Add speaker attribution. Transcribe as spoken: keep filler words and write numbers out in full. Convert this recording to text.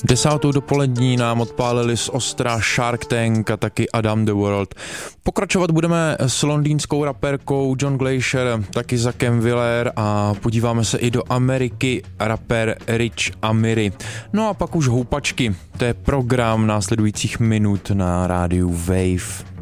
Speaker 1: Desátou dopolední nám odpálili z Ostra Shark Tank a taky Adam the World. Pokračovat budeme s londýnskou rapperkou John Glacier, taky Zackem Willer a podíváme se i do Ameriky, rapper Rich Amiri. No a pak už houpačky, to je program následujících minut na rádiu Wave.